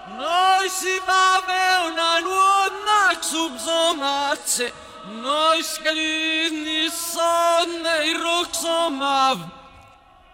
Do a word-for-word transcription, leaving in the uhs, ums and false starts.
Noi si va una nuova subsomace, noi scalini sonne i roxomav.